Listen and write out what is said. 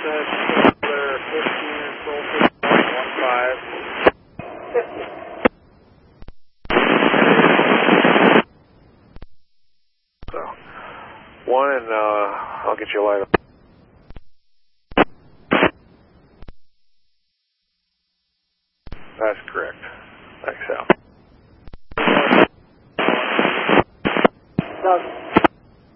clear 15, full 15. So, one and I'll get you a light up. That's correct. Thanks, Al.